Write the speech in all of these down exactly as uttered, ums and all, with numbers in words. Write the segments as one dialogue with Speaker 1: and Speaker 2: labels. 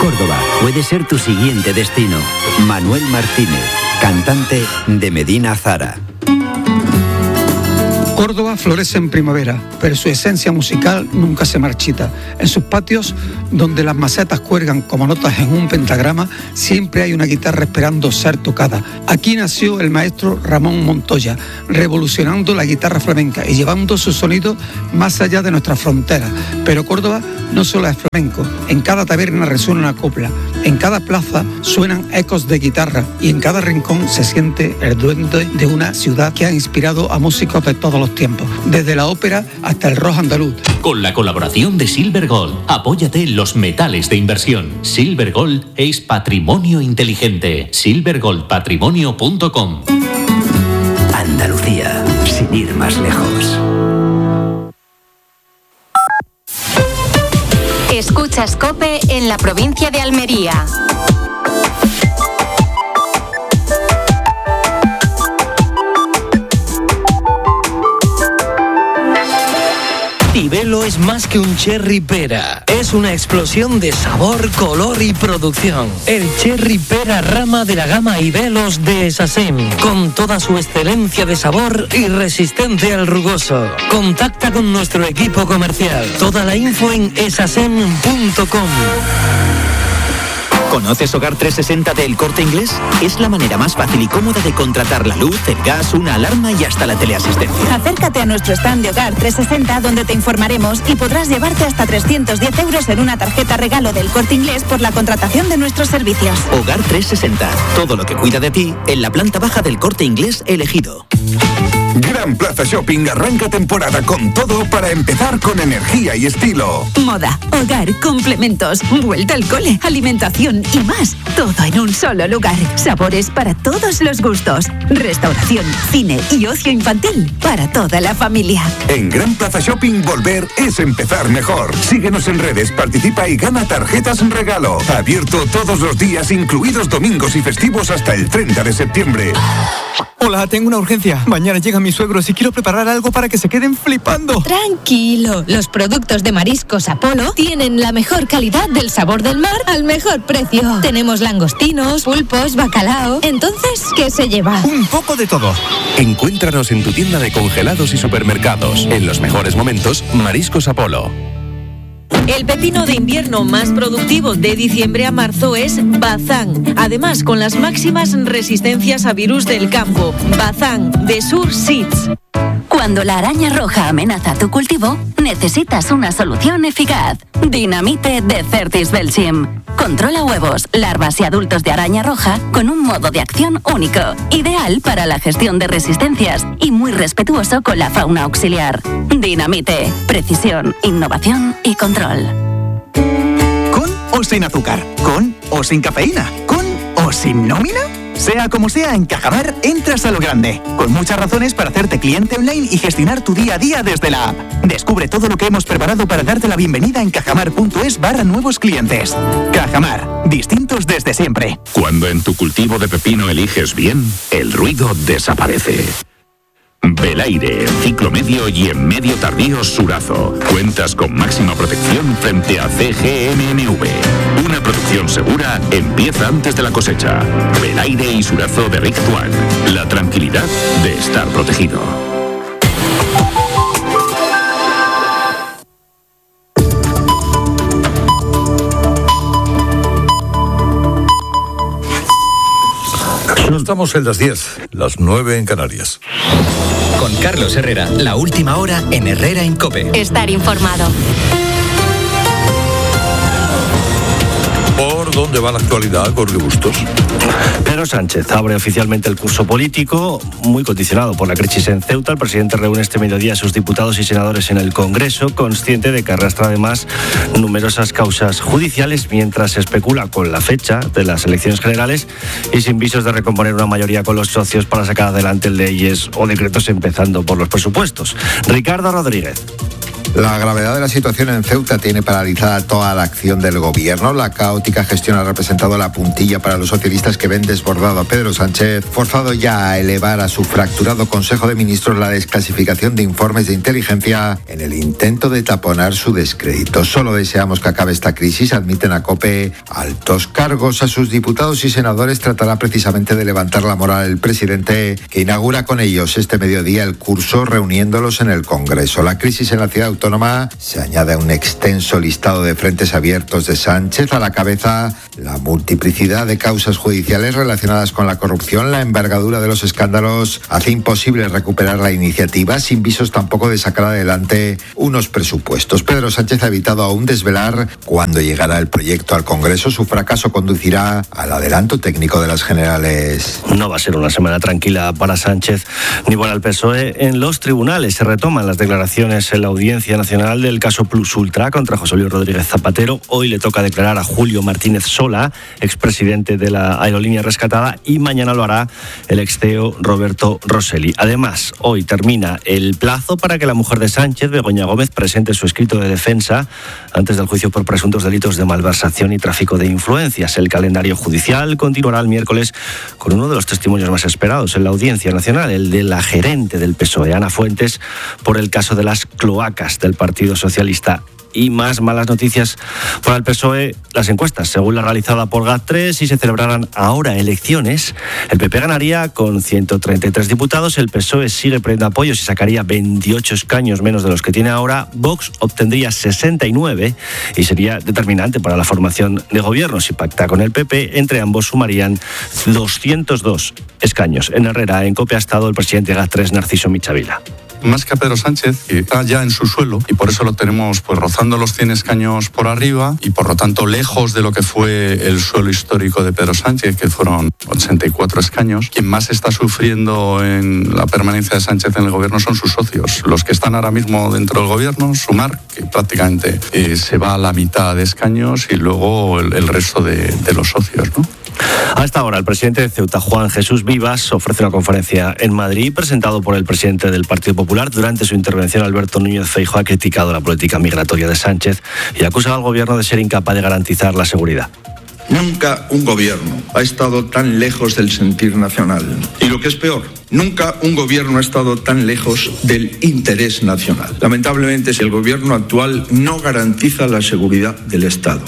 Speaker 1: Córdoba puede ser tu siguiente destino. Manuel Martínez, cantante de Medina Zara.
Speaker 2: Córdoba florece en primavera, pero su esencia musical nunca se marchita. En sus patios, donde las macetas cuelgan como notas en un pentagrama, siempre hay una guitarra esperando ser tocada. Aquí nació el maestro Ramón Montoya, revolucionando la guitarra flamenca y llevando su sonido más allá de nuestras fronteras. Pero Córdoba no solo es flamenco, en cada taberna resuena una copla, en cada plaza suenan ecos de guitarra y en cada rincón se siente el duende de una ciudad que ha inspirado a músicos de todos los tiempos, desde la ópera hasta el rock andaluz.
Speaker 3: Con la colaboración de Silver Gold, apóyate en los metales de inversión. Silver Gold es patrimonio inteligente. silver gold patrimonio punto com.
Speaker 1: Andalucía, sin ir más lejos.
Speaker 4: Escuchas COPE en la provincia de Almería.
Speaker 5: Ibelo es más que un cherry pera. Es una explosión de sabor, color y producción. El cherry pera rama de la gama Ibelos de Esasem, con toda su excelencia de sabor y resistencia al rugoso. Contacta con nuestro equipo comercial. Toda la info en esasem punto com.
Speaker 6: ¿Conoces Hogar trescientos sesenta de El Corte Inglés? Es la manera más fácil y cómoda de contratar la luz, el gas, una alarma y hasta la teleasistencia.
Speaker 7: Acércate a nuestro stand de Hogar trescientos sesenta donde te informaremos y podrás llevarte hasta trescientos diez euros en una tarjeta regalo del Corte Inglés por la contratación de nuestros servicios.
Speaker 6: Hogar trescientos sesenta. Todo lo que cuida de ti en la planta baja del Corte Inglés elegido.
Speaker 8: Gran Plaza Shopping arranca temporada con todo para empezar con energía y estilo.
Speaker 7: Moda, hogar, complementos, vuelta al cole, alimentación y más. Todo en un solo lugar. Sabores para todos los gustos. Restauración, cine y ocio infantil para toda la familia.
Speaker 8: En Gran Plaza Shopping volver es empezar mejor. Síguenos en redes, participa y gana tarjetas en regalo. Abierto todos los días, incluidos domingos y festivos hasta el treinta de septiembre.
Speaker 9: Hola, tengo una urgencia. Mañana llegan mis suegros y quiero preparar algo para que se queden flipando.
Speaker 10: Tranquilo, los productos de Mariscos Apolo tienen la mejor calidad del sabor del mar al mejor precio. Tenemos langostinos, pulpos, bacalao. Entonces, ¿qué se lleva?
Speaker 9: Un poco de todo.
Speaker 11: Encuéntranos en tu tienda de congelados y supermercados. En los mejores momentos, Mariscos Apolo.
Speaker 12: El pepino de invierno más productivo de diciembre a marzo es Bazán. Además, con las máximas resistencias a virus del campo. Bazán de Sur Seeds.
Speaker 4: Cuando la araña roja amenaza tu cultivo, necesitas una solución eficaz. Dinamite de Certis Belchim. Controla huevos, larvas y adultos de araña roja con un modo de acción único. Ideal para la gestión de resistencias y muy respetuoso con la fauna auxiliar. Dinamite. Precisión, innovación y control.
Speaker 13: ¿Con o sin azúcar? ¿Con o sin cafeína? ¿Con o sin nómina? Sea como sea, en Cajamar entras a lo grande, con muchas razones para hacerte cliente online y gestionar tu día a día desde la app. Descubre todo lo que hemos preparado para darte la bienvenida en cajamar.es barra nuevos clientes. Cajamar, distintos desde siempre.
Speaker 14: Cuando en tu cultivo de pepino eliges bien, el ruido desaparece. Belaire, en ciclo medio y en medio tardío Surazo. Cuentas con máxima protección frente a C G M M V. Una producción segura empieza antes de la cosecha. Belaire y Surazo de Rictual. La tranquilidad de estar protegido.
Speaker 15: No estamos en las diez, las nueve en Canarias.
Speaker 16: Con Carlos Herrera, la última hora en Herrera en COPE.
Speaker 4: Estar informado.
Speaker 15: ¿Por dónde va la actualidad, Jorge Bustos?
Speaker 17: Pedro Sánchez abre oficialmente el curso político, muy condicionado por la crisis en Ceuta. El presidente reúne este mediodía a sus diputados y senadores en el Congreso, consciente de que arrastra además numerosas causas judiciales, mientras se especula con la fecha de las elecciones generales y sin visos de recomponer una mayoría con los socios para sacar adelante leyes o decretos, empezando por los presupuestos. Ricardo Rodríguez.
Speaker 18: La gravedad de la situación en Ceuta tiene paralizada toda la acción del gobierno. La caótica gestión ha representado la puntilla para los socialistas que ven desbordado a Pedro Sánchez, forzado ya a elevar a su fracturado Consejo de Ministros la desclasificación de informes de inteligencia en el intento de taponar su descrédito. Solo deseamos que acabe esta crisis, admiten a COPE. Altos cargos a sus diputados y senadores tratará precisamente de levantar la moral el presidente, que inaugura con ellos este mediodía el curso reuniéndolos en el Congreso. La crisis en la ciudad autónoma se añade a un extenso listado de frentes abiertos de Sánchez. A la cabeza, la multiplicidad de causas judiciales relacionadas con la corrupción. La envergadura de los escándalos hace imposible recuperar la iniciativa, sin visos tampoco de sacar adelante unos presupuestos. Pedro Sánchez ha evitado aún desvelar cuándo llegará el proyecto al Congreso. Su fracaso conducirá al adelanto técnico de las generales.
Speaker 17: No va a ser una semana tranquila para Sánchez ni para el P S O E. En los tribunales se retoman las declaraciones en la Audiencia Nacional del caso Plus Ultra contra José Luis Rodríguez Zapatero. Hoy le toca declarar a Julio Martínez Sola, expresidente de la aerolínea rescatada, y mañana lo hará el ex C E O Roberto Rosselli. Además, hoy termina el plazo para que la mujer de Sánchez, Begoña Gómez, presente su escrito de defensa antes del juicio por presuntos delitos de malversación y tráfico de influencias. El calendario judicial continuará el miércoles con uno de los testimonios más esperados en la Audiencia Nacional, el de la gerente del P S O E, Ana Fuentes, por el caso de las cloacas del Partido Socialista. Y más malas noticias para el P S O E, las encuestas. Según la realizada por GAT tres, si se celebraran ahora elecciones, el P P ganaría con ciento treinta y tres diputados, el P S O E sigue perdiendo apoyos y sacaría veintiocho escaños menos de los que tiene ahora, Vox obtendría sesenta y nueve y sería determinante para la formación de gobierno. Si pacta con el P P, entre ambos sumarían doscientos dos escaños. En Herrera, en COPE, ha estado el presidente de GAT tres, Narciso Michavila.
Speaker 19: Más que a Pedro Sánchez, que está ya en su suelo, y por eso lo tenemos pues rozando los cien escaños por arriba y por lo tanto lejos de lo que fue el suelo histórico de Pedro Sánchez, que fueron ochenta y cuatro escaños. Quien más está sufriendo en la permanencia de Sánchez en el gobierno son sus socios, los que están ahora mismo dentro del gobierno, Sumar, que prácticamente eh, se va a la mitad de escaños, y luego el, el resto de, de los socios, ¿no?
Speaker 17: A esta hora, el presidente de Ceuta, Juan Jesús Vivas, ofrece una conferencia en Madrid, presentado por el presidente del Partido Popular. Durante su intervención, Alberto Núñez Feijóo ha criticado la política migratoria de Sánchez y ha acusado al gobierno de ser incapaz de garantizar la seguridad.
Speaker 20: Nunca un gobierno ha estado tan lejos del sentir nacional. Y lo que es peor, nunca un gobierno ha estado tan lejos del interés nacional. Lamentablemente, el gobierno actual no garantiza la seguridad del Estado.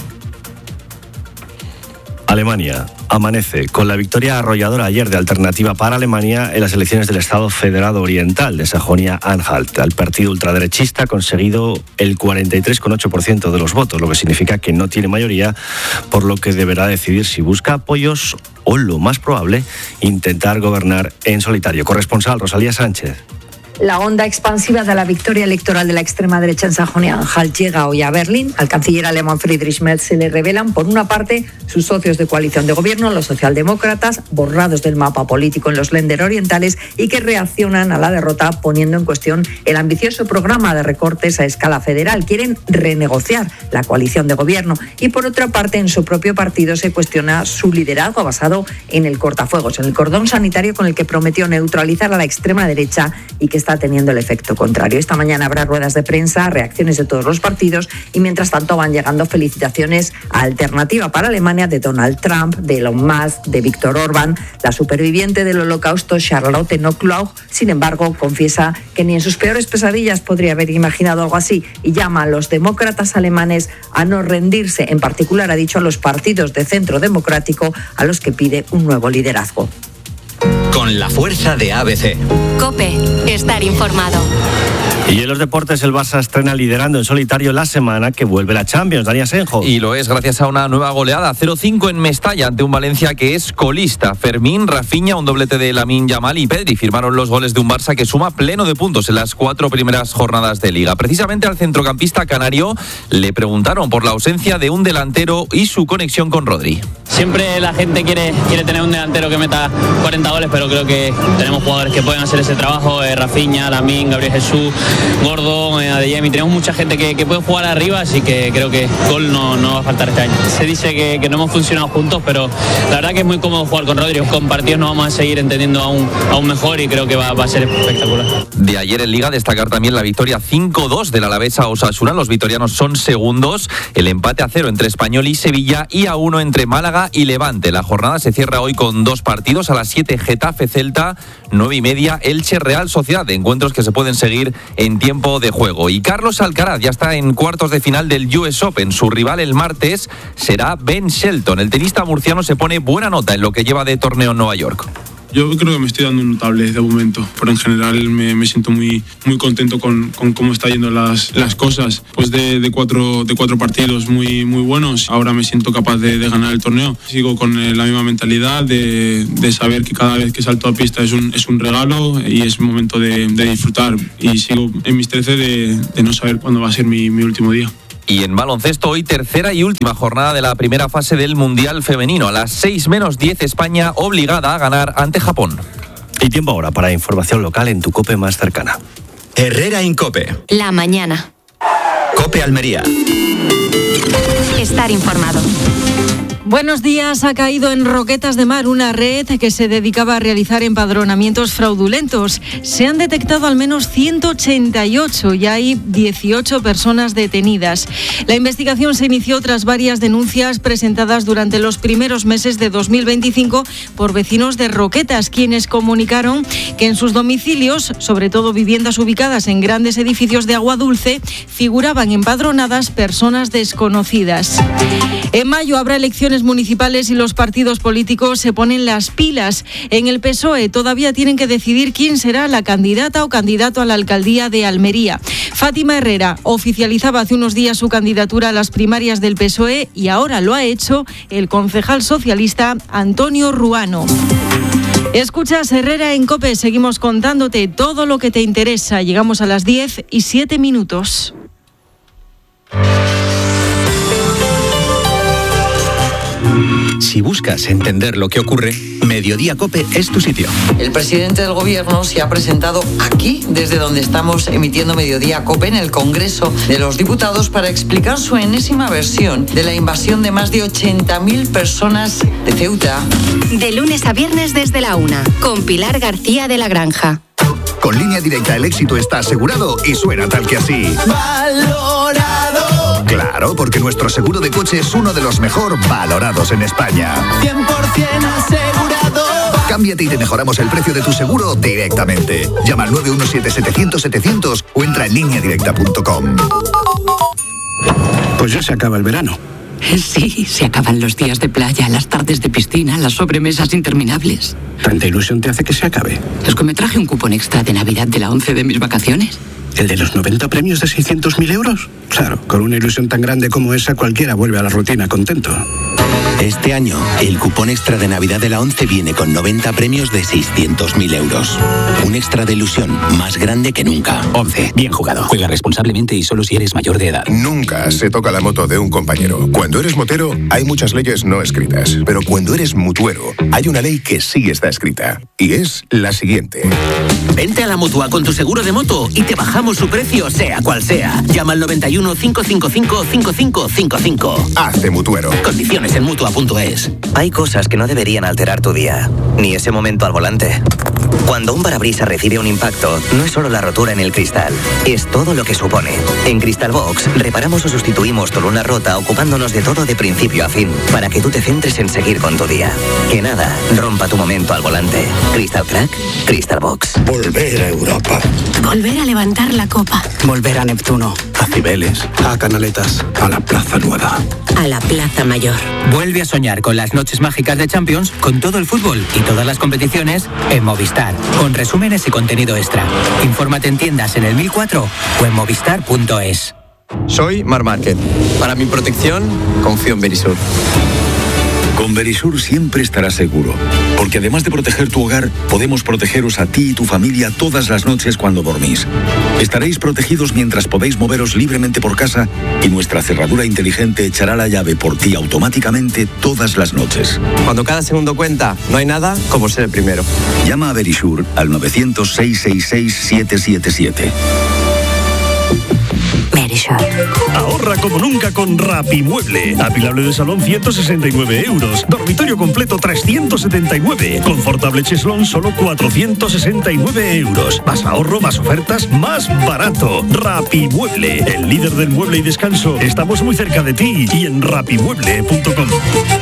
Speaker 17: Alemania amanece con la victoria arrolladora ayer de Alternativa para Alemania en las elecciones del Estado Federado Oriental de Sajonia-Anhalt. El partido ultraderechista ha conseguido el cuarenta y tres coma ocho por ciento de los votos, lo que significa que no tiene mayoría, por lo que deberá decidir si busca apoyos o, lo más probable, intentar gobernar en solitario. Corresponsal Rosalía Sánchez.
Speaker 21: La onda expansiva de la victoria electoral de la extrema derecha en Sajonia-Anhalt llega hoy a Berlín. Al canciller alemán Friedrich Merz se le revelan, por una parte, sus socios de coalición de gobierno, los socialdemócratas, borrados del mapa político en los Länder orientales y que reaccionan a la derrota poniendo en cuestión el ambicioso programa de recortes a escala federal. Quieren renegociar la coalición de gobierno y, por otra parte, en su propio partido se cuestiona su liderazgo basado en el cortafuegos, en el cordón sanitario con el que prometió neutralizar a la extrema derecha y que está teniendo el efecto contrario. Esta mañana habrá ruedas de prensa, reacciones de todos los partidos y mientras tanto van llegando felicitaciones a Alternativa para Alemania de Donald Trump, de Elon Musk, de Víctor Orbán. La superviviente del holocausto, Charlotte Knobloch, sin embargo, confiesa que ni en sus peores pesadillas podría haber imaginado algo así y llama a los demócratas alemanes a no rendirse. En particular, ha dicho a los partidos de centro democrático a los que pide un nuevo liderazgo.
Speaker 16: Con la fuerza de A B C.
Speaker 4: COPE, estar informado.
Speaker 17: Y en los deportes, el Barça estrena liderando en solitario la semana que vuelve la Champions. Dani Asenjo.
Speaker 22: Y lo es gracias a una nueva goleada, cero cinco en Mestalla, ante un Valencia que es colista. Fermín, Rafinha, un doblete de Lamine Yamal y Pedri firmaron los goles de un Barça que suma pleno de puntos en las cuatro primeras jornadas de Liga. Precisamente al centrocampista canario le preguntaron por la ausencia de un delantero y su conexión con Rodri.
Speaker 2: Siempre la gente quiere, quiere tener un delantero que meta cuarenta goles, pero creo que tenemos jugadores que pueden hacer ese trabajo, eh, Rafinha, Lamine, Gabriel Jesús, Gordo, eh, Adeyemi, tenemos mucha gente que, que puede jugar arriba, así que creo que gol no, no va a faltar este año. Se dice que, que no hemos funcionado juntos, pero la verdad que es muy cómodo jugar con Rodri, con partidos nos vamos a seguir entendiendo aún, aún mejor y creo que va, va a ser espectacular.
Speaker 22: De ayer en Liga destacar también la victoria cinco dos del Alavés a Osasuna, los vitorianos son segundos, el empate a cero entre Español y Sevilla y a uno entre Málaga y Levante. La jornada se cierra hoy con dos partidos, a las siete Getafe Celta, nueve y media Elche Real Sociedad, de encuentros que se pueden seguir en tiempo de juego. Y Carlos Alcaraz ya está en cuartos de final del U S Open, su rival el martes será Ben Shelton. El tenista murciano se pone buena nota en lo que lleva de torneo en Nueva York.
Speaker 3: Yo creo que me estoy dando un notable de momento, pero en general me, me siento muy, muy contento con, con cómo están yendo las, las cosas. Pues de, de, cuatro, de cuatro partidos muy, muy buenos, ahora me siento capaz de, de ganar el torneo. Sigo con la misma mentalidad de, de saber que cada vez que salto a pista es un, es un regalo y es momento de, de disfrutar. Y sigo en mis trece de, de no saber cuándo va a ser mi, mi último día.
Speaker 22: Y en baloncesto, hoy tercera y última jornada de la primera fase del Mundial Femenino. A las seis menos diez, España obligada a ganar ante Japón.
Speaker 17: Y tiempo ahora para información local en tu COPE más cercana.
Speaker 1: Herrera en COPE.
Speaker 10: La mañana.
Speaker 1: COPE Almería.
Speaker 10: Estar informado.
Speaker 12: Buenos días. Ha caído en Roquetas de Mar una red que se dedicaba a realizar empadronamientos fraudulentos. Se han detectado al menos ciento ochenta y ocho y hay dieciocho personas detenidas. La investigación se inició tras varias denuncias presentadas durante los primeros meses de dos mil veinticinco por vecinos de Roquetas, quienes comunicaron que en sus domicilios, sobre todo viviendas ubicadas en grandes edificios de agua dulce, figuraban empadronadas personas desconocidas. En mayo habrá elecciones municipales y los partidos políticos se ponen las pilas. En el P S O E todavía tienen que decidir quién será la candidata o candidato a la alcaldía de Almería. Fátima Herrera oficializaba hace unos días su candidatura a las primarias del P S O E y ahora lo ha hecho el concejal socialista Antonio Ruano. Escuchas Herrera en COPE, seguimos contándote todo lo que te interesa. Llegamos a las diez y siete minutos.
Speaker 1: Si buscas entender lo que ocurre, Mediodía COPE es tu sitio.
Speaker 23: El presidente del gobierno se ha presentado aquí, desde donde estamos emitiendo Mediodía COPE, en el Congreso de los Diputados, para explicar su enésima versión de la invasión de más de ochenta mil personas de Ceuta.
Speaker 10: De lunes a viernes desde la una, con Pilar García de la Granja.
Speaker 8: Con Línea Directa el éxito está asegurado y suena tal que así.
Speaker 24: ¡Valorado!
Speaker 8: Claro, porque nuestro seguro de coche es uno de los mejor valorados en España.
Speaker 24: cien por ciento asegurado.
Speaker 8: Cámbiate y te mejoramos el precio de tu seguro directamente. Llama al nueve uno siete setecientos setecientos o entra en línea directa punto com.
Speaker 25: Pues ya se acaba el verano.
Speaker 26: Sí, se acaban los días de playa, las tardes de piscina, las sobremesas interminables.
Speaker 25: ¿Tanta ilusión te hace que se acabe?
Speaker 26: Es que me traje un cupón extra de Navidad de la once de mis vacaciones.
Speaker 25: ¿El de los noventa premios de seiscientos mil euros? Claro, con una ilusión tan grande como esa, cualquiera vuelve a la rutina contento.
Speaker 1: Este año, el cupón extra de Navidad de la once viene con noventa premios de seiscientos mil euros. Un extra de ilusión más grande que nunca.
Speaker 25: once. Bien jugado. Juega responsablemente y solo si eres mayor de edad.
Speaker 8: Nunca se toca la moto de un compañero. Cuando eres motero, hay muchas leyes no escritas. Pero cuando eres mutuero, hay una ley que sí está escrita. Y es la siguiente.
Speaker 27: Vente a la Mutua con tu seguro de moto y te bajamos su precio, sea cual sea. Llama al noventa y uno, cinco cinco cinco, cinco cinco cinco cinco.
Speaker 8: Hazte mutuero.
Speaker 27: Condiciones en mutua punto es.
Speaker 28: Hay cosas que no deberían alterar tu día, ni ese momento al volante. Cuando un parabrisas recibe un impacto, no es solo la rotura en el cristal, es todo lo que supone. En Crystal Box reparamos o sustituimos tu luna rota ocupándonos de todo de principio a fin, para que tú te centres en seguir con tu día. Que nada rompa tu momento al volante. Crystal Crack, Crystal Box.
Speaker 25: Volver a Europa.
Speaker 10: Volver a levantar la copa.
Speaker 25: Volver a Neptuno. A Cibeles. A Canaletas. A la Plaza Nueva.
Speaker 10: A la Plaza Mayor.
Speaker 29: Vuelve a soñar con las noches mágicas de Champions, con todo el fútbol y todas las competiciones en Movistar, con resúmenes y contenido extra. Infórmate en tiendas en el mil cuatro o en movistar punto es.
Speaker 30: Soy Mar Márquez. Para mi protección, confío en Berisur.
Speaker 1: Con
Speaker 5: Verisur siempre estarás seguro, porque además de proteger tu hogar, podemos protegeros a ti y tu familia todas las noches cuando dormís. Estaréis protegidos mientras podéis moveros libremente por casa y nuestra cerradura inteligente echará la llave por ti automáticamente todas las noches.
Speaker 6: Cuando cada segundo cuenta, no hay nada como ser el primero.
Speaker 5: Llama a Verisur al nueve cero cero, seis seis seis, siete siete siete.
Speaker 7: Ahorra como nunca con Rapimueble. Apilable de salón ciento sesenta y nueve euros. Dormitorio completo trescientos setenta y nueve. Confortable cheslón solo cuatrocientos sesenta y nueve euros. Más ahorro, más ofertas, más barato. Rapimueble, el líder del mueble y descanso. Estamos muy cerca de ti y en rapimueble punto com.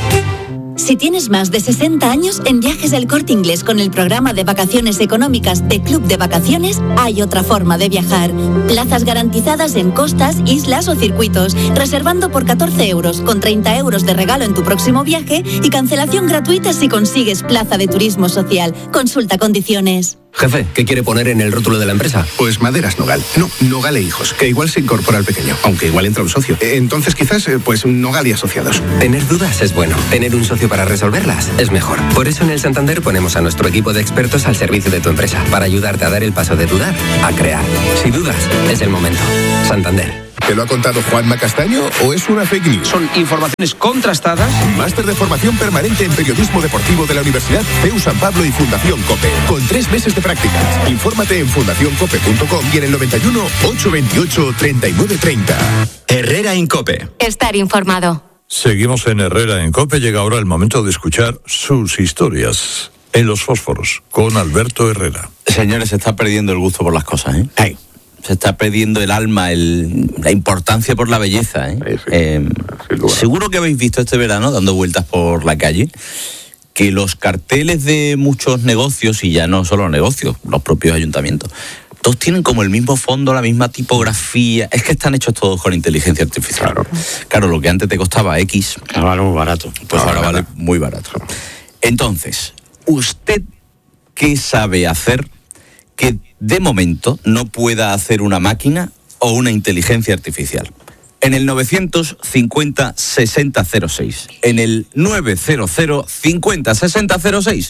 Speaker 9: Si tienes más de sesenta años, en Viajes del Corte Inglés con el programa de vacaciones económicas de Club de Vacaciones, hay otra forma de viajar. Plazas garantizadas en costas, islas o circuitos, reservando por catorce euros, con treinta euros de regalo en tu próximo viaje y cancelación gratuita si consigues plaza de turismo social. Consulta condiciones.
Speaker 11: Jefe, ¿qué quiere poner en el rótulo de la empresa?
Speaker 25: Pues Maderas Nogal. No, Nogal e Hijos, que igual se incorpora al pequeño, aunque igual entra un socio. Entonces quizás, pues Nogal y Asociados.
Speaker 11: Tener dudas es bueno. Tener un socio para resolverlas es mejor. Por eso en el Santander ponemos a nuestro equipo de expertos al servicio de tu empresa, para ayudarte a dar el paso de dudar a crear. Si dudas, es el momento. Santander.
Speaker 13: ¿Te lo ha contado Juanma Castaño o es una fake news?
Speaker 14: Son informaciones contrastadas.
Speaker 13: Máster de formación permanente en periodismo deportivo de la Universidad C E U San Pablo y Fundación COPE. Con tres meses de prácticas. Infórmate en fundación cope punto com y en el noventa y uno, ochocientos veintiocho, treinta y nueve treinta.
Speaker 15: Herrera en COPE.
Speaker 10: Estar informado.
Speaker 18: Seguimos en Herrera en COPE. Llega ahora el momento de escuchar sus historias en Los Fósforos con Alberto Herrera.
Speaker 30: Señores, se está perdiendo el gusto por las cosas, ¿eh?
Speaker 18: Hey.
Speaker 30: Se está perdiendo el alma, el, la importancia por la belleza, ¿eh? Sí, sí, eh seguro que habéis visto este verano, dando vueltas por la calle, que los carteles de muchos negocios, y ya no solo negocios, los propios ayuntamientos, todos tienen como el mismo fondo, la misma tipografía. Es que están hechos todos con inteligencia artificial. Claro, claro, lo que antes te costaba X,
Speaker 14: ahora vale muy barato.
Speaker 30: Pues ahora, ahora vale muy barato. Entonces, ¿usted qué sabe hacer que de momento no pueda hacer una máquina o una inteligencia artificial? En el novecientos cincuenta, sesenta cero seis. En el novecientos cincuenta, sesenta cero seis.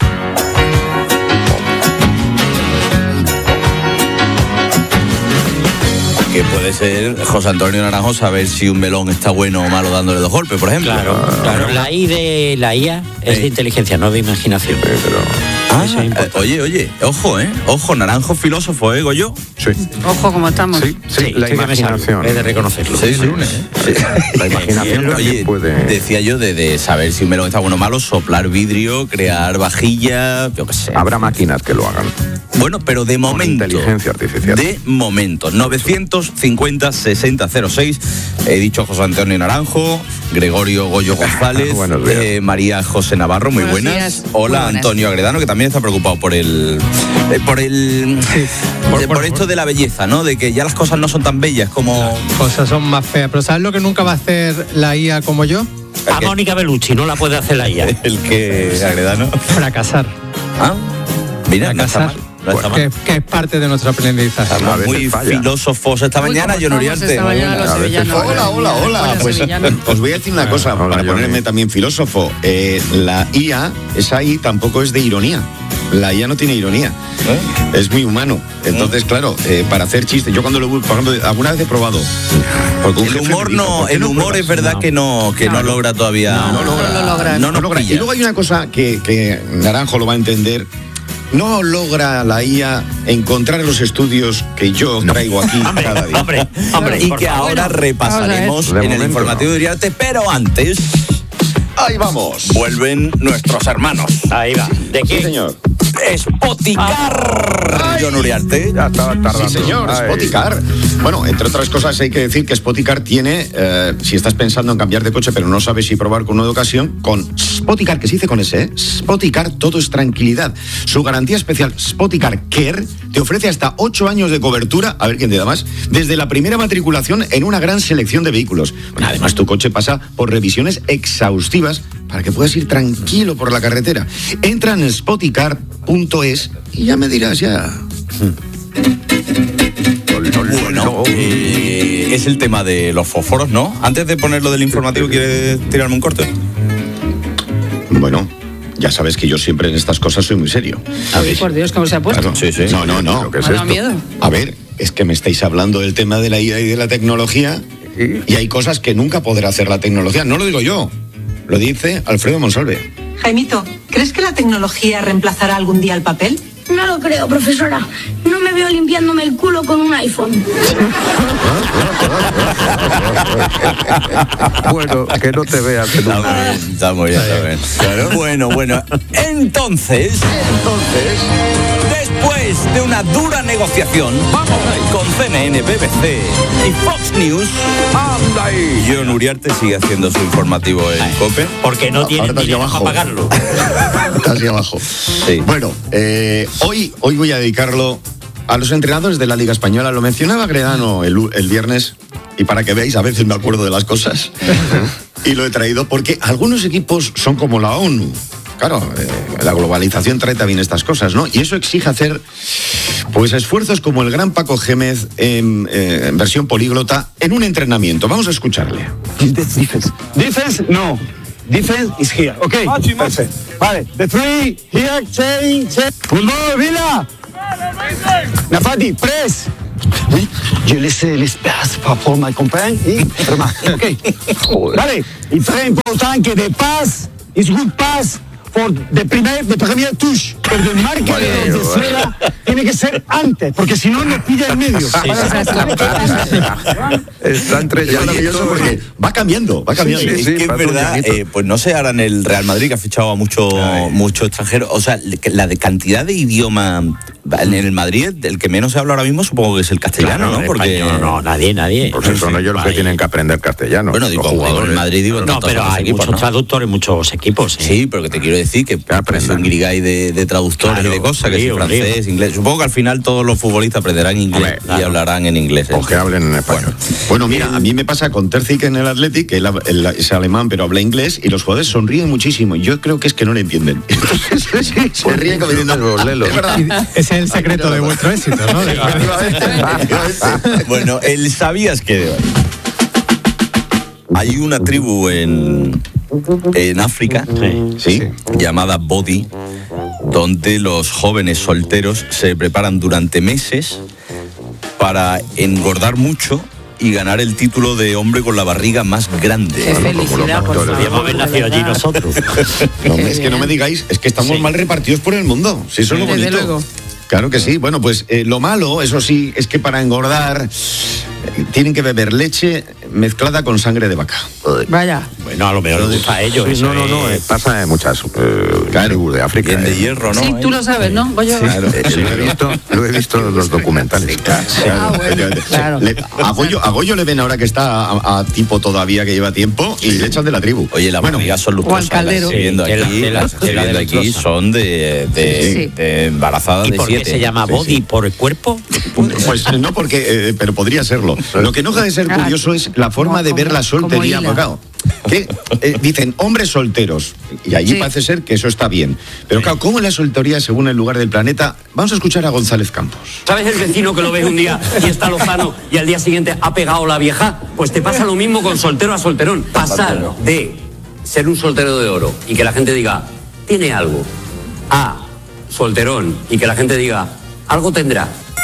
Speaker 30: Que puede ser José Antonio Naranjo saber si un melón está bueno o malo dándole dos golpes, por ejemplo.
Speaker 14: Claro, claro. La I de la I A es de inteligencia, no de imaginación. Pero...
Speaker 30: Ah, eh, oye, oye, ojo, ¿eh? Ojo, Naranjo filósofo, ¿eh, Goyo?
Speaker 31: Sí. Ojo, ¿cómo estamos?
Speaker 30: Sí, sí, sí, la imaginación.
Speaker 14: He de reconocerlo.
Speaker 30: Sí, sí, lunes, ¿eh? Sí.
Speaker 31: La imaginación
Speaker 30: oye, puede... decía yo de, de saber si un melón está bueno o malo, soplar vidrio, crear vajilla, yo qué sé.
Speaker 31: Habrá máquinas que lo hagan.
Speaker 30: Bueno, pero de momento...
Speaker 31: Con inteligencia artificial.
Speaker 30: De momento, novecientos cincuenta, sesenta cero seis. He dicho José Antonio Naranjo, Gregorio Goyo González, eh, María José Navarro, muy buenas. buenas. Hola, buenas. Antonio Agredano, que también está preocupado por el... Eh, por el... Sí. Por, por, por esto de la belleza, ¿no? De que ya las cosas no son tan bellas como...
Speaker 32: Las cosas son más feas. Pero ¿sabes lo que nunca va a hacer la I A como yo?
Speaker 14: A Mónica Bellucci no la puede hacer la I A.
Speaker 30: ¿El que, Agredano?
Speaker 32: Fracasar.
Speaker 30: Ah, mira,
Speaker 32: Fracasar. No bueno, que, que es parte de nuestro aprendizaje.
Speaker 30: Estamos muy filósofos esta mañana, John Uriarte.
Speaker 33: Hola, hola, hola. Pues os voy a decir una cosa, hola, para ponerme también filósofo. Eh, la I A, esa I tampoco es de ironía. La I A no tiene ironía. ¿Eh? Es muy humano. Entonces, claro, eh, para hacer chistes, yo cuando lo por ejemplo, alguna vez he probado.
Speaker 30: El humor no, dijo, el no humor es verdad no. que no, que no, no logra todavía.
Speaker 33: No, no logra.
Speaker 32: No, lo logra.
Speaker 33: No, no logra. Y luego hay una cosa que, que Naranjo lo va a entender. No logra la I A encontrar los estudios que yo traigo aquí
Speaker 30: hombre,
Speaker 33: cada día.
Speaker 30: Hombre, hombre, y que bueno, ahora repasaremos en el informativo no. de Uriarte, pero antes...
Speaker 33: Ahí vamos.
Speaker 30: Vuelven nuestros hermanos.
Speaker 14: Ahí va. ¿De quién?
Speaker 33: Sí, señor.
Speaker 30: Spoticar. John Uriarte.
Speaker 33: Ya estaba tardando. Sí, señor, Ay. Spoticar. Bueno, entre otras cosas hay que decir que Spoticar tiene, eh, si estás pensando en cambiar de coche pero no sabes si probar con una de ocasión, con Spoticar, que se dice con ese, ¿eh? Spoticar, todo es tranquilidad. Su garantía especial Spoticar Care te ofrece hasta ocho años de cobertura, a ver quién te da más, desde la primera matriculación en una gran selección de vehículos. Bueno, además tu coche pasa por revisiones exhaustivas para que puedas ir tranquilo por la carretera. Entra en spoticar punto es y ya me dirás ya.
Speaker 30: Bueno, eh, es el tema de los fósforos, ¿no? Antes de ponerlo del informativo, ¿quieres tirarme un corte?
Speaker 33: Bueno, ya sabes que yo siempre en estas cosas soy muy serio.
Speaker 2: A ver, por Dios, ¿cómo se ha puesto?
Speaker 33: Claro. Sí, sí. No, no, no.
Speaker 2: ¿Qué es esto? Miedo.
Speaker 33: A ver, es que me estáis hablando del tema de la I A y de la tecnología y hay cosas que nunca podrá hacer la tecnología. No lo digo yo, lo dice Alfredo Monsalve.
Speaker 3: Jaimito, ¿crees que la tecnología reemplazará algún día el papel?
Speaker 4: No lo creo, profesora. No me veo limpiándome el culo con un iPhone.
Speaker 31: Bueno, que no te veas. Que no...
Speaker 30: Está muy bien, está muy bien, está bien. Claro. Bueno, bueno, entonces, entonces, después de una dura negociación con C N N, B B C y Fox News, John Uriarte sigue haciendo su informativo en COPE.
Speaker 14: Porque no tiene dinero para pagarlo.
Speaker 33: Casi abajo. Sí. Bueno, eh, hoy, hoy voy a dedicarlo a los entrenadores de la Liga Española. Lo mencionaba Gredano el, el viernes, y para que veáis, a veces me acuerdo de las cosas. Y lo he traído porque algunos equipos son como la ONU. Claro, eh, la globalización trae también estas cosas, ¿no? Y eso exige hacer, pues, esfuerzos como el gran Paco Gémez en, eh, en versión políglota en un entrenamiento. Vamos a escucharle.
Speaker 12: Defense. Defense, no. Defense is here. Okay. Perfect. Vale. The three here. Change. Change. Good ball, Vila. Nafati, press. Je laisse l'espace pour my compagnon et remarque. Ok. Vale. Y très important que de pass is good pass for the primer, the premier touch. Pero el marca de Venezuela tiene que ser antes, porque si no nos pilla en medio.
Speaker 33: Sí, está entre maravilloso porque va cambiando, va cambiando.
Speaker 30: Sí, sí, sí, es que es verdad, eh, pues no sé, ahora en el Real Madrid que ha fichado a mucho, mucho extranjero, o sea, la de cantidad de idioma en el Madrid, el que menos se habla ahora mismo supongo que es el castellano,
Speaker 14: claro,
Speaker 30: ¿no? Porque
Speaker 14: español, no, nadie, nadie.
Speaker 31: Pues eso, no, ellos los que tienen que aprender castellano.
Speaker 30: Bueno, digo, jugadores. En Madrid digo,
Speaker 14: no, pero hay equipos, muchos ¿no? traductores en muchos equipos. ¿eh?
Speaker 30: Sí, pero que te quiero decir que es un grigay de, de traductores claro, y de cosas, que es francés, lío. Inglés. Supongo que al final todos los futbolistas aprenderán inglés Hombre, claro. y hablarán en inglés. ¿eh?
Speaker 31: O que hablen en español.
Speaker 33: Bueno, bueno mira, a mí me pasa con Terzic en el Athletic, que él, él es alemán pero habla inglés, y los jugadores sonríen muchísimo. Yo creo que es que no le entienden. Se ríen como diciendo, ah, es verdad.
Speaker 32: Ese es el secreto de vuestro éxito, ¿no?
Speaker 30: Bueno, el sabías que de hoy. Hay una tribu en, en África, sí, llamada Bodi, donde los jóvenes solteros se preparan durante meses para engordar mucho y ganar el título de hombre con la barriga más grande.
Speaker 2: Qué felicidad, por favor.
Speaker 14: Podríamos haber nacido allí nosotros.
Speaker 33: No, es que no me digáis, es que estamos sí. mal repartidos por el mundo. Si eso es lo bonito.
Speaker 2: Desde luego.
Speaker 33: Claro que sí. Bueno, pues eh, lo malo, eso sí, es que para engordar eh, tienen que beber leche mezclada con sangre de vaca.
Speaker 2: Vaya.
Speaker 14: Bueno, a lo mejor les gusta a ellos.
Speaker 31: Sí, no, no, no, eh, pasa en muchas eh, tribus de África.
Speaker 30: Bien de hierro, ¿no?
Speaker 2: Sí, tú lo sabes, ¿no? Voy yo.
Speaker 33: Sí, claro.
Speaker 31: Eh, lo he visto, lo he visto en los documentales. Sí, claro.
Speaker 2: Ah, bueno, claro.
Speaker 33: Le, a, Goyo, a Goyo le ven ahora que está a, a tipo todavía que lleva tiempo y le echan de la tribu.
Speaker 30: Oye, las bueno, barrigas son lustrosas.
Speaker 2: O al caldero.
Speaker 30: Viendo aquí,
Speaker 14: de la,
Speaker 30: las que estoy viendo aquí son de, de,
Speaker 2: sí.
Speaker 30: de embarazadas
Speaker 14: ¿Y
Speaker 30: de
Speaker 14: por
Speaker 30: siete.
Speaker 14: qué se llama Body? Sí, sí. ¿Por el cuerpo?
Speaker 33: Pues no, porque, eh, pero podría serlo. Lo que no deja de ser curioso es la forma de ver la soltería. Claro, que eh, dicen hombres solteros y allí sí. parece ser que eso está bien, pero claro, ¿cómo es la soltería según el lugar del planeta? Vamos a escuchar a González Campos.
Speaker 16: ¿Sabes el vecino que lo ves un día y está lozano y al día siguiente ha pegado la vieja? Pues te pasa lo mismo con soltero a solterón. Pasar de ser un soltero de oro y que la gente diga tiene algo, a solterón y que la gente diga algo tendrá.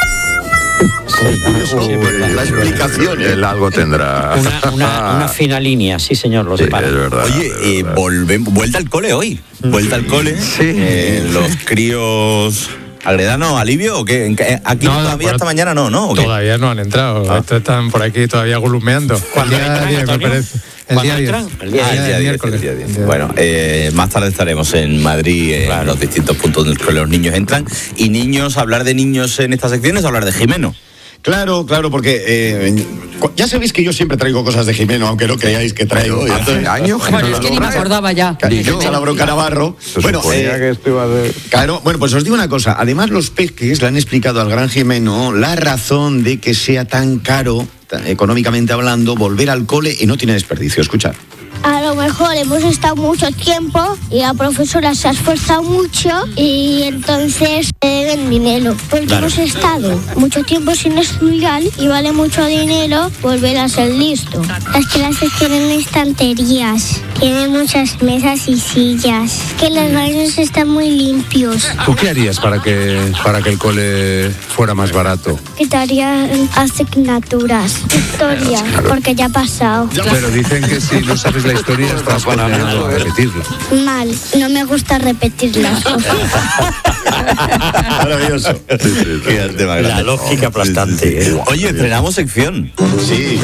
Speaker 33: Sí, sí, la explicación.
Speaker 31: El algo tendrá.
Speaker 14: Una, una, una fina línea, sí, señor, lo
Speaker 31: sí,
Speaker 14: separa.
Speaker 31: Es verdad,
Speaker 30: Oye,
Speaker 31: es
Speaker 30: eh,
Speaker 31: verdad.
Speaker 30: volvemos, vuelta al cole hoy. Vuelta al cole.
Speaker 31: Sí.
Speaker 30: Eh, los críos. ¿Agredano, alivio o qué? Aquí no, todavía hasta mañana no, ¿no?
Speaker 32: Todavía no han entrado. Ah. Estos están por aquí todavía gulumeando. El día diez, me parece. El día diez.
Speaker 30: El día diez. Bueno, eh, más tarde estaremos en Madrid, en claro. los distintos puntos donde los niños entran. Y niños, hablar de niños en esta sección es hablar de Jimeno.
Speaker 33: Claro, claro, porque eh, ya sabéis que yo siempre traigo cosas de Jimeno, aunque no creáis que traigo.
Speaker 31: Hace años que
Speaker 2: bueno, es que ni me acordaba ya.
Speaker 33: Que echa la bronca Navarro. Bueno, eh,
Speaker 31: que esto iba de...
Speaker 33: claro, bueno, pues os digo una cosa. Además, los peques le han explicado al gran Jimeno la razón de que sea tan caro, tan, económicamente hablando, volver al cole y no tiene desperdicio. Escuchad.
Speaker 4: a lo mejor hemos estado mucho tiempo y la profesora se ha esforzado mucho y entonces te deben dinero. Porque
Speaker 14: Claro.
Speaker 4: hemos estado mucho tiempo sin estudiar y vale mucho dinero volver a ser listo. Las clases tienen estanterías, tienen muchas mesas y sillas, que los baños están muy limpios.
Speaker 31: ¿Tú qué harías para que, para que el cole fuera más barato?
Speaker 4: Quitaría asignaturas, historia,
Speaker 31: Claro.
Speaker 4: porque ya ha pasado.
Speaker 31: Pero dicen que si no sabes la historia estás condenado a repetirla.
Speaker 4: Mal, no me gusta repetir las cosas.
Speaker 33: Maravilloso.
Speaker 30: Qué arte más
Speaker 14: La
Speaker 30: grande.
Speaker 14: lógica aplastante. ¿eh?
Speaker 30: Oye, estrenamos sección.
Speaker 33: Sí.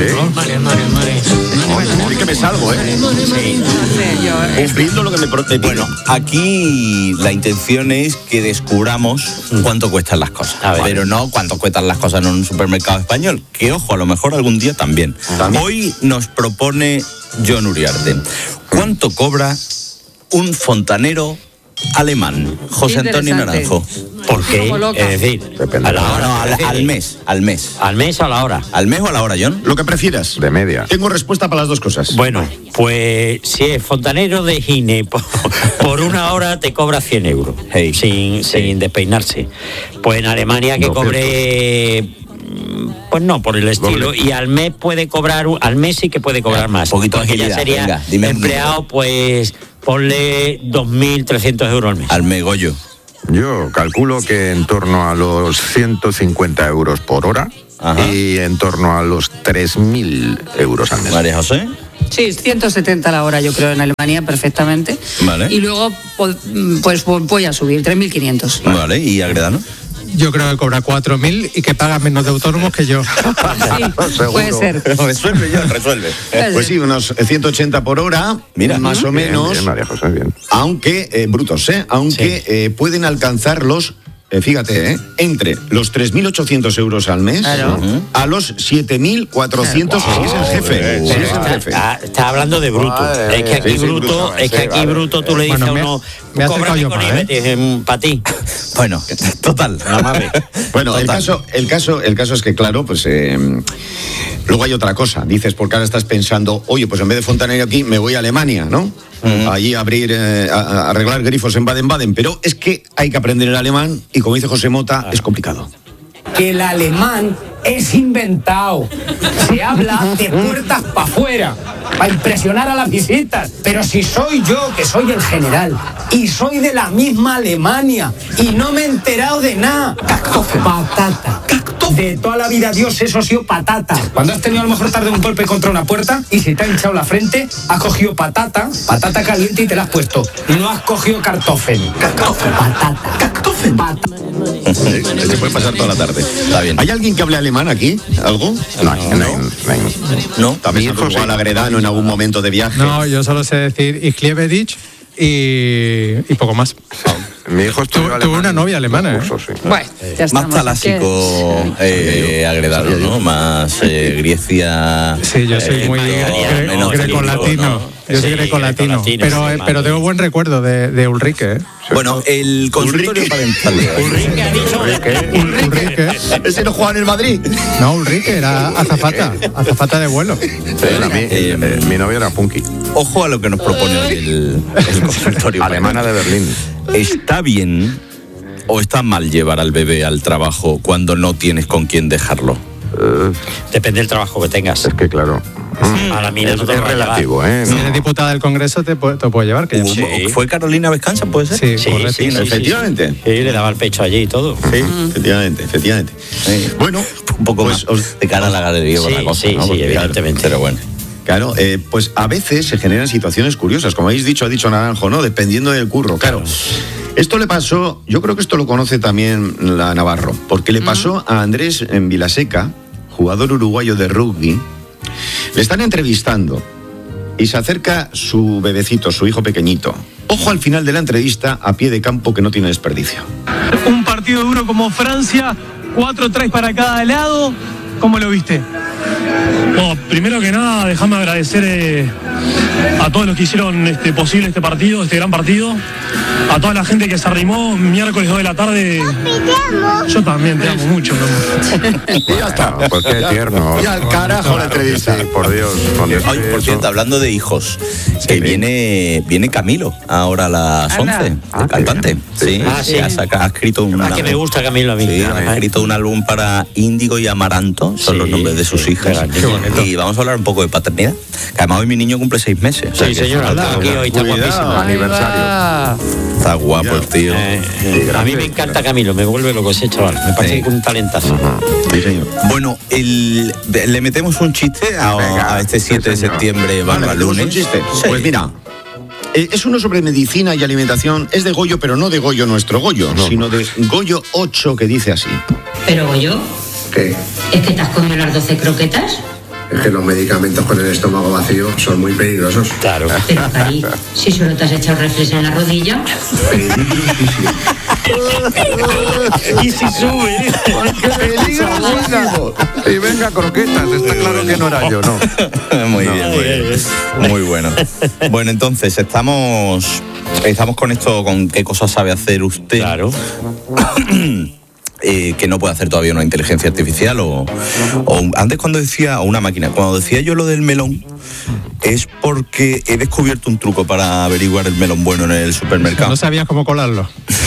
Speaker 33: Es que me salgo, ¿eh? Cumpliendo lo que me protege.
Speaker 30: Bueno, aquí la intención es que descubramos cuánto cuestan las cosas.
Speaker 14: A ver.
Speaker 30: Pero no cuánto cuestan las cosas en un supermercado español. Que ojo, a lo mejor algún día también.
Speaker 33: También.
Speaker 30: Hoy nos propone John Uriarte. ¿Cuánto cobra un fontanero alemán? José Antonio
Speaker 2: Interesante.
Speaker 30: Naranjo.
Speaker 14: Porque,
Speaker 2: Como loca.
Speaker 14: es decir, a la
Speaker 30: No,
Speaker 14: hora,
Speaker 30: no, al, al mes, al mes.
Speaker 14: al mes o a la hora.
Speaker 30: ¿Al mes o a la hora, John?
Speaker 33: Lo que prefieras.
Speaker 31: De media.
Speaker 33: Tengo respuesta para las dos cosas.
Speaker 14: Bueno, pues si es fontanero de Gine, por, por una hora te cobra cien euros,
Speaker 30: Hey.
Speaker 14: sin, sin despeinarse. Pues en Alemania que cobre, mm, pues no, por el estilo, y al mes puede cobrar, un- al mes sí que puede cobrar más.
Speaker 30: poquito de
Speaker 14: porque ya
Speaker 30: agilidad,
Speaker 14: sería
Speaker 30: venga, dime un
Speaker 14: empleado, pues ponle dos mil trescientos euros al mes.
Speaker 30: Al mes, Goyo.
Speaker 31: Yo calculo que en torno a los ciento cincuenta euros por hora
Speaker 30: Ajá.
Speaker 31: y en torno a los tres mil euros al mes.
Speaker 30: María José.
Speaker 2: Sí, ciento setenta la hora, yo creo, en Alemania, perfectamente.
Speaker 30: Vale.
Speaker 2: Y luego, po- pues vo- voy a subir, tres mil quinientos.
Speaker 30: Vale, ¿y Agredano?
Speaker 32: Yo creo que cobra cuatro mil y que paga menos de autónomos que yo.
Speaker 2: Sí, puede ser.
Speaker 30: Resuelve, John, resuelve.
Speaker 33: Pues sí, unos ciento ochenta por hora,
Speaker 30: Mira.
Speaker 33: más o
Speaker 31: Bien,
Speaker 33: menos,
Speaker 31: bien, María José, bien.
Speaker 33: aunque, eh, brutos, ¿eh? Aunque eh, pueden alcanzar los, eh, fíjate, ¿eh? Entre los tres mil ochocientos euros al mes
Speaker 2: Claro.
Speaker 33: a los siete mil cuatrocientos, si es el jefe. Si es el jefe.
Speaker 14: Está, está hablando de bruto.
Speaker 31: Madre
Speaker 14: Es que aquí
Speaker 33: mía. Sí, sí,
Speaker 14: bruto,
Speaker 33: bruto,
Speaker 14: es que
Speaker 31: sí,
Speaker 14: aquí
Speaker 31: vale.
Speaker 14: bruto tú le dices
Speaker 32: Bueno,
Speaker 14: a
Speaker 32: me-
Speaker 14: uno,
Speaker 32: me he acercado
Speaker 14: cóbrame
Speaker 32: yo
Speaker 14: con
Speaker 32: más,
Speaker 14: I V A,
Speaker 32: ¿eh?
Speaker 14: te dicen, para ti.
Speaker 30: Bueno, total.
Speaker 14: Nada más ve.
Speaker 33: Bueno, el
Speaker 30: Total.
Speaker 33: caso, el caso, el caso es que, claro, pues eh, luego hay otra cosa. Dices, porque ahora estás pensando, oye, pues en vez de fontanero aquí, me voy a Alemania, ¿no? Allí a abrir, eh, a, a arreglar grifos en Baden-Baden. Pero es que hay que aprender el alemán y, como dice José Mota, es complicado.
Speaker 1: Que el alemán es inventado. Se habla de puertas para afuera, para impresionar a las visitas. Pero si soy yo, que soy el general, y soy de la misma Alemania, y no me he enterado de nada. Patata. De toda la vida, Dios, eso ha sido patata. Cuando has tenido a lo mejor tarde un golpe contra una puerta y se te ha hinchado la frente, has cogido patata, patata caliente y te la has puesto. No has cogido cartofen. Patata. Patata.
Speaker 33: Se puede pasar toda la tarde.
Speaker 30: Está bien.
Speaker 33: ¿Hay alguien que hable alemán aquí? ¿Algo?
Speaker 31: No, no, no, no.
Speaker 30: ¿No?
Speaker 33: ¿Está pensando
Speaker 31: hijo,
Speaker 33: igual
Speaker 31: sí.
Speaker 33: Agredano en algún momento de viaje?
Speaker 32: No, yo solo sé decir Ich liebe dich y, y poco más.
Speaker 31: Mi hijo estudió
Speaker 32: Tu-
Speaker 31: alemán.
Speaker 32: tuve una novia alemana,
Speaker 31: Curso,
Speaker 32: ¿eh?
Speaker 31: sí.
Speaker 2: Bueno, ya
Speaker 30: Más
Speaker 2: estamos.
Speaker 30: talásico eh, Agredano, ¿no? Más eh, Grecia.
Speaker 32: Sí, yo soy
Speaker 30: eh,
Speaker 32: muy
Speaker 30: menos-
Speaker 32: gre-
Speaker 30: menos
Speaker 32: grecolatino.
Speaker 30: ¿no?
Speaker 32: Yo soy
Speaker 14: Sí,
Speaker 32: grecolatino.
Speaker 14: grecolatino,
Speaker 32: Pero,
Speaker 14: sí,
Speaker 32: eh,
Speaker 14: madre.
Speaker 32: pero tengo buen recuerdo de, de Ulrike. ¿eh?
Speaker 30: Bueno, el consultorio parental.
Speaker 14: Ulrike ha dicho.
Speaker 32: Ul- Ulrike.
Speaker 33: ¿Ese no juega en el Madrid?
Speaker 32: No, Ulrike era azafata. Azafata de vuelo.
Speaker 31: Sí, a mí,
Speaker 30: Eh,
Speaker 31: eh, mi novia era punky.
Speaker 30: Ojo a lo que nos propone hoy el, el consultorio
Speaker 31: Alemana de Berlín.
Speaker 30: ¿Está bien o está mal llevar al bebé al trabajo cuando no tienes con quién dejarlo?
Speaker 31: Eh,
Speaker 14: Depende del trabajo que tengas.
Speaker 31: es que claro.
Speaker 14: A la mina
Speaker 31: Es,
Speaker 14: no te
Speaker 31: es
Speaker 14: lo va a llevar.
Speaker 31: relativo, ¿eh?
Speaker 32: Si
Speaker 31: No.
Speaker 32: eres diputada del Congreso, te, pu- te puedo llevar. Que yo-
Speaker 30: Hubo-
Speaker 14: Sí.
Speaker 30: ¿Fue Carolina Vescanza, puede ser?
Speaker 32: Sí,
Speaker 14: Sí,
Speaker 32: correcto.
Speaker 14: sí, sí, sí,
Speaker 33: Efectivamente.
Speaker 14: Sí, Sí, le daba el pecho allí y todo.
Speaker 33: Sí, efectivamente, efectivamente.
Speaker 30: Sí.
Speaker 33: Bueno,
Speaker 30: Un poco
Speaker 33: pues
Speaker 30: más
Speaker 33: os-
Speaker 30: de cara a la galería
Speaker 14: Sí,
Speaker 30: por la cosa,
Speaker 14: sí,
Speaker 30: ¿no?
Speaker 14: sí,
Speaker 30: Porque,
Speaker 14: evidentemente.
Speaker 30: Pero bueno.
Speaker 33: Claro, eh, pues a veces se generan situaciones curiosas, como habéis dicho, ha dicho Naranjo, ¿no? Dependiendo del curro, claro. Esto le pasó, yo creo que esto lo conoce también la Navarro, porque le pasó a Andrés en Vilaseca, jugador uruguayo de rugby. Le están entrevistando y se acerca su bebecito, su hijo pequeñito. Ojo al final de la entrevista, a pie de campo que no tiene desperdicio.
Speaker 8: Un partido duro como Francia, cuatro tres para cada lado. ¿Cómo lo viste?
Speaker 6: Bueno, primero que nada, déjame agradecer eh, a todos los que hicieron este, posible este partido, este gran partido. A toda la gente que se arrimó miércoles dos de la tarde. Yo también te amo mucho, mamá.
Speaker 33: Y ya está.
Speaker 31: Pues qué tierno.
Speaker 33: Y al carajo la entrevista.
Speaker 31: Sí, por Dios.
Speaker 30: Ay, por cierto, hablando de hijos, que viene, viene Camilo ahora a las once, el cantante. Sí,
Speaker 14: Ah, sí.
Speaker 30: Ha, saca- ha escrito un
Speaker 14: Ah, que me gusta Camilo a mí.
Speaker 30: Sí,
Speaker 14: Ajá.
Speaker 30: ha escrito un álbum para Índigo y Amaranto, son los nombres de sus hijas. Y vamos a hablar un poco de paternidad. Que además hoy mi niño cumple seis meses. O sea
Speaker 14: Sí,
Speaker 30: que
Speaker 14: señor,
Speaker 30: está-
Speaker 14: aquí hoy está guapísimo.
Speaker 30: Aniversario. Está guapo el tío.
Speaker 14: Eh, eh, a mí me encanta Camilo, me vuelve loco ese chaval. Me parece
Speaker 30: Sí.
Speaker 14: que un talentazo.
Speaker 33: Sí, señor.
Speaker 30: Bueno, el, le metemos un chiste a,
Speaker 33: Venga,
Speaker 30: a este siete de septiembre,
Speaker 33: Vale,
Speaker 30: barba
Speaker 33: ¿tenemos
Speaker 30: lunes.
Speaker 33: un chiste?
Speaker 30: Sí.
Speaker 33: Pues mira, eh, es uno sobre medicina y alimentación. Es de Goyo, pero no de Goyo nuestro Goyo, sino de Goyo ocho, que dice así.
Speaker 8: Pero Goyo,
Speaker 31: ¿Qué?
Speaker 8: ¿es que te has comido las doce croquetas?
Speaker 31: Es que los medicamentos con el estómago vacío son muy peligrosos.
Speaker 14: Claro.
Speaker 8: Pero Cari, si solo te has echado reflex en la rodilla.
Speaker 14: Y si sube.
Speaker 31: Y venga, croquetas, está claro que no era yo, ¿no?
Speaker 30: Muy bien, muy bien. Muy bueno. Bueno, entonces, estamos estamos con esto, con qué cosas sabe hacer usted.
Speaker 14: Claro.
Speaker 30: Eh, que no puede hacer todavía una inteligencia artificial o, o antes cuando decía, o una máquina, cuando decía yo lo del melón, es porque he descubierto un truco para averiguar el melón bueno en el supermercado.
Speaker 32: No sabías cómo colarlo.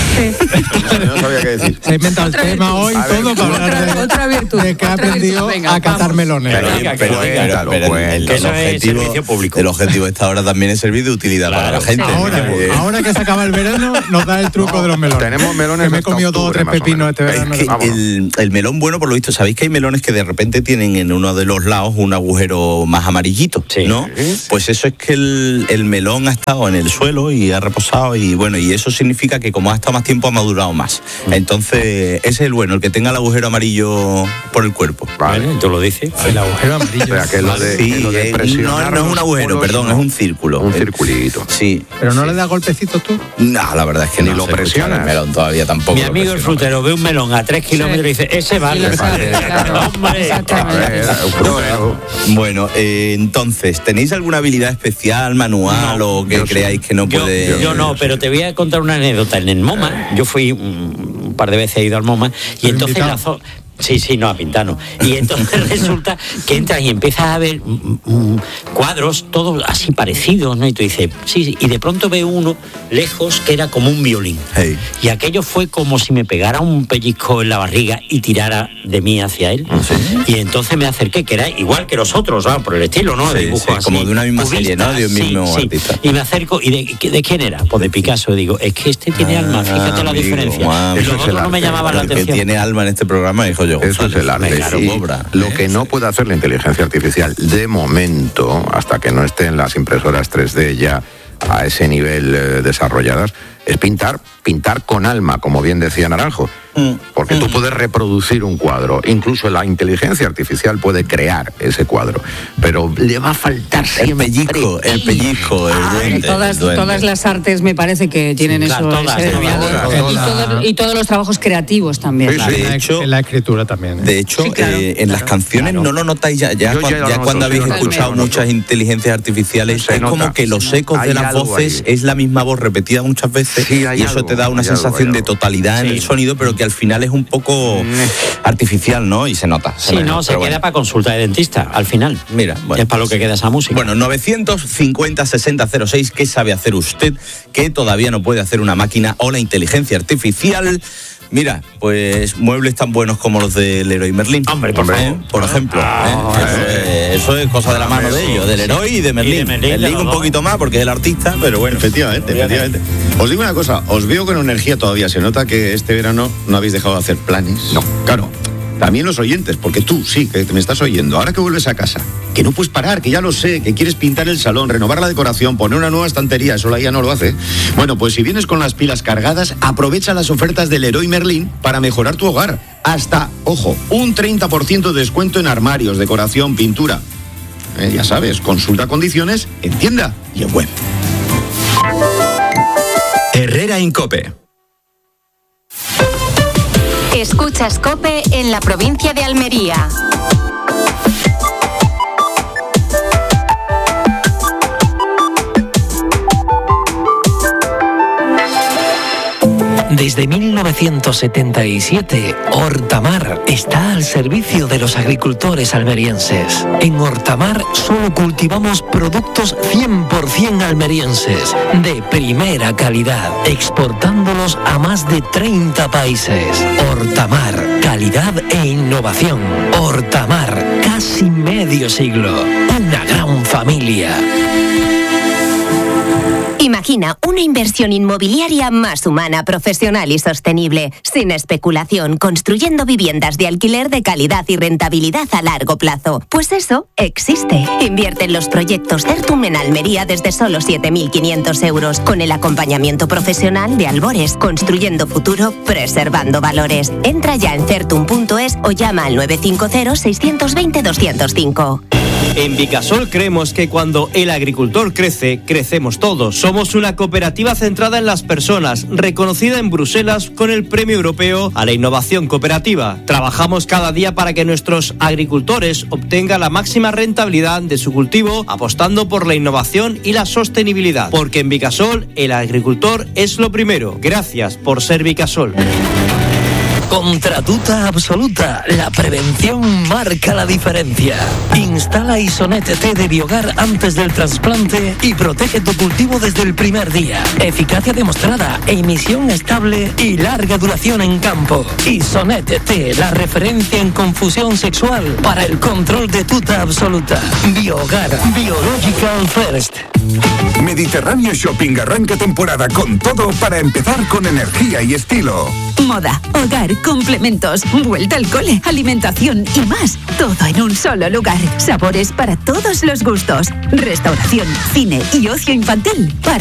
Speaker 33: No sabía qué decir.
Speaker 32: Se ha inventado el tema hoy
Speaker 33: A ver,
Speaker 32: todo para
Speaker 33: otra-
Speaker 32: hablar de,
Speaker 8: otra virtud,
Speaker 32: de que ha
Speaker 8: otra
Speaker 32: aprendido
Speaker 8: virtud. Venga,
Speaker 32: a catar
Speaker 8: vamos.
Speaker 32: melones.
Speaker 30: Pero,
Speaker 14: Venga,
Speaker 30: pero-
Speaker 14: que lo diga.
Speaker 30: pero- pero el- el
Speaker 14: Que eso es
Speaker 30: objetivo-
Speaker 14: servicio público.
Speaker 30: El objetivo de esta hora también es servir de utilidad para la gente.
Speaker 32: Ahora,
Speaker 30: Eh,
Speaker 32: ahora que se acaba el verano, nos da el truco de los melones.
Speaker 31: Tenemos melones
Speaker 32: Que me he
Speaker 31: hasta
Speaker 32: comido dos o
Speaker 31: octubre,
Speaker 32: tres
Speaker 31: más o
Speaker 32: pepinos
Speaker 31: menos.
Speaker 32: este verano.
Speaker 30: Es que
Speaker 31: Vámonos.
Speaker 30: el, el melón bueno, por lo visto, sabéis que hay melones que de repente tienen en uno de los lados un agujero más amarillito,
Speaker 14: Sí.
Speaker 30: ¿no? Pues eso es que el, el melón ha estado en el suelo y ha reposado y bueno, y eso significa que como ha estado más tiempo ha madurado más. Entonces, ese es el bueno, el que tenga el agujero amarillo por el cuerpo.
Speaker 14: Vale, tú lo dices.
Speaker 32: El agujero amarillo.
Speaker 31: O sea, que lo de,
Speaker 30: Sí,
Speaker 31: que lo de
Speaker 30: eh, no,
Speaker 31: presionar
Speaker 30: no es un
Speaker 31: los
Speaker 30: agujero,
Speaker 31: polos,
Speaker 30: perdón,
Speaker 31: no.
Speaker 30: es un círculo.
Speaker 31: Un
Speaker 30: Eh,
Speaker 31: circulito.
Speaker 30: Sí.
Speaker 32: Pero no le das golpecitos tú.
Speaker 30: No, la verdad es que
Speaker 31: Ni
Speaker 30: no
Speaker 31: lo
Speaker 30: sé escuchar
Speaker 31: presionas.
Speaker 30: el melón todavía tampoco.
Speaker 14: Mi
Speaker 30: lo
Speaker 14: amigo el
Speaker 30: presiono.
Speaker 14: frutero ve un melón a tres kilómetros y dice, ese vale.
Speaker 8: lo sabe, claro.
Speaker 14: Hombre.
Speaker 31: A ver, un frutero.
Speaker 30: Bueno, eh, entonces, ¿tenéis alguna habilidad especial, manual o que
Speaker 31: yo sí.
Speaker 30: creáis que no
Speaker 14: Yo,
Speaker 30: puede...?
Speaker 14: yo no, pero te voy a contar una anécdota. En el MoMA, yo fui un un par de veces, he ido al MoMA, y entonces
Speaker 32: invitado?
Speaker 14: la zo- Sí, sí, no, a Pintano. Y entonces resulta que entras y empiezas a ver mm, mm, cuadros, todos así parecidos, ¿no? Y tú dices, sí, sí, y de pronto veo uno lejos que era como un violín.
Speaker 30: Hey.
Speaker 14: Y aquello fue como si me pegara un pellizco en la barriga y tirara de mí hacia él. Y entonces me acerqué, que era igual que los otros, ¿no? Por el estilo, ¿no?
Speaker 30: Sí,
Speaker 14: Dibujos
Speaker 30: sí,
Speaker 14: así,
Speaker 30: como de una misma serie, ¿no? De un
Speaker 14: sí,
Speaker 30: mismo
Speaker 14: sí.
Speaker 30: artista.
Speaker 14: Y me acerco, ¿y de, de quién era? Pues de Picasso. Digo, es que este tiene alma, fíjate la
Speaker 30: amigo,
Speaker 14: diferencia.
Speaker 30: ah,
Speaker 14: Los
Speaker 30: eso es
Speaker 14: otros
Speaker 30: el
Speaker 14: no me
Speaker 30: arte.
Speaker 14: llamaban la
Speaker 30: El que
Speaker 14: atención.
Speaker 30: tiene alma en este programa, hijo yo.
Speaker 31: Eso es el arte.
Speaker 30: Claro,
Speaker 31: Y
Speaker 30: obra.
Speaker 31: lo que no puede hacer la inteligencia artificial de momento, hasta que no estén las impresoras tres D ya a ese nivel eh, desarrolladas, es pintar, pintar con alma, como bien decía Naranjo. Porque tú puedes reproducir un cuadro, incluso la inteligencia artificial puede crear ese cuadro, pero le va a faltar
Speaker 30: El
Speaker 31: siempre.
Speaker 30: pellizco, el pellizco, el duende.
Speaker 2: Todas,
Speaker 30: el duende.
Speaker 2: todas las artes me parece que tienen
Speaker 14: Claro,
Speaker 2: eso.
Speaker 14: todas,
Speaker 2: ese
Speaker 14: todas,
Speaker 2: desviado.
Speaker 32: todas,
Speaker 2: y,
Speaker 32: todas.
Speaker 2: todo- y todos los trabajos creativos también.
Speaker 31: Sí, sí.
Speaker 32: En
Speaker 30: De
Speaker 32: la-
Speaker 30: hecho-
Speaker 32: en la escritura también. ¿eh?
Speaker 30: De hecho,
Speaker 2: Sí, claro,
Speaker 30: eh, en las canciones
Speaker 14: Claro.
Speaker 30: no lo notáis ya, ya,
Speaker 31: Yo
Speaker 30: cuan-
Speaker 31: ya lo
Speaker 30: ya
Speaker 31: noto,
Speaker 30: cuando
Speaker 31: sí,
Speaker 30: habéis
Speaker 31: lo noto,
Speaker 30: escuchado
Speaker 31: lo noto.
Speaker 30: muchas inteligencias artificiales,
Speaker 31: Se
Speaker 30: es como
Speaker 31: nota.
Speaker 30: que los ecos
Speaker 31: Hay
Speaker 30: de las
Speaker 31: algo
Speaker 30: voces
Speaker 31: ahí.
Speaker 30: es la misma voz repetida muchas veces
Speaker 31: Sí, hay
Speaker 30: y eso
Speaker 31: algo,
Speaker 30: te da una
Speaker 31: hay algo,
Speaker 30: sensación
Speaker 31: hay
Speaker 30: de
Speaker 31: algo.
Speaker 30: totalidad en
Speaker 14: Sí.
Speaker 30: el sonido, pero que al final es un poco artificial, ¿no? Y se nota. se
Speaker 14: Sí,
Speaker 30: nota,
Speaker 14: no, se
Speaker 30: pero
Speaker 14: queda
Speaker 30: bueno.
Speaker 14: para consulta de dentista, al final.
Speaker 30: Mira, bueno.
Speaker 14: Es para lo que queda esa música.
Speaker 30: Bueno, novecientos cincuenta sesenta cero seis, ¿qué sabe hacer usted que todavía no puede hacer una máquina o la inteligencia artificial? Mira, pues muebles tan buenos como los del Leroy Merlin.
Speaker 14: Hombre, por
Speaker 30: Hombre,
Speaker 14: favor.
Speaker 30: por ejemplo.
Speaker 14: Ah,
Speaker 30: ¿eh? Eso, es, eso es cosa de la mano de ellos, del Leroy y de Merlin.
Speaker 14: Y de Merlin, de
Speaker 30: Merlin
Speaker 14: los
Speaker 30: un
Speaker 14: dos.
Speaker 30: poquito más porque es el artista, pero bueno.
Speaker 33: Efectivamente, efectivamente. Os digo una cosa, os veo con energía todavía. Se nota que este verano no habéis dejado de hacer planes. No. Claro. También los oyentes, porque tú sí, que me estás oyendo. Ahora que vuelves a casa, que no puedes parar, que ya lo sé, que quieres pintar el salón, renovar la decoración, poner una nueva estantería, eso la I A no lo hace. Bueno, pues si vienes con las pilas cargadas, aprovecha las ofertas del Leroy Merlin para mejorar tu hogar. Hasta, ojo, un treinta por ciento de descuento en armarios, decoración, pintura. Eh, ya sabes, consulta condiciones en tienda y en web.
Speaker 15: Herrera Incope.
Speaker 17: Escuchas COPE en la provincia de Almería.
Speaker 5: Desde mil novecientos setenta y siete, Hortamar está al servicio de los agricultores almerienses. En Hortamar solo cultivamos productos cien por ciento almerienses, de primera calidad, exportándolos a más de treinta países. Hortamar, calidad e innovación. Hortamar, casi medio siglo. Una gran familia.
Speaker 7: Imagina una inversión inmobiliaria más humana, profesional y sostenible, sin especulación, construyendo viviendas de alquiler de calidad y rentabilidad a largo plazo. Pues eso existe. Invierte en los proyectos Certum en Almería desde solo siete mil quinientos euros, con el acompañamiento profesional de Albores, construyendo futuro, preservando valores. Entra ya en certum punto es o llama al nueve cinco cero, seis dos cero, dos cero cinco.
Speaker 17: En Vicasol creemos que cuando el agricultor crece, crecemos todos. Somos una cooperativa centrada en las personas, reconocida en Bruselas con el Premio Europeo a la Innovación Cooperativa. Trabajamos cada día para que nuestros agricultores obtengan la máxima rentabilidad de su cultivo, apostando por la innovación y la sostenibilidad. Porque en Vicasol, el agricultor es lo primero. Gracias por ser Vicasol.
Speaker 5: Contra Tuta Absoluta, la prevención marca la diferencia. Instala Isonet T de Biogar antes del trasplante y protege tu cultivo desde el primer día. Eficacia demostrada, emisión estable y larga duración en campo. Isonet T, la referencia en confusión sexual para el control de Tuta Absoluta. Biogar, Biological First.
Speaker 19: Mediterráneo Shopping arranca temporada con todo para empezar con energía y estilo.
Speaker 20: Moda, hogar, complementos, vuelta al cole, alimentación y más. Todo en un solo lugar. Sabores para todos los gustos. Restauración, cine y ocio infantil para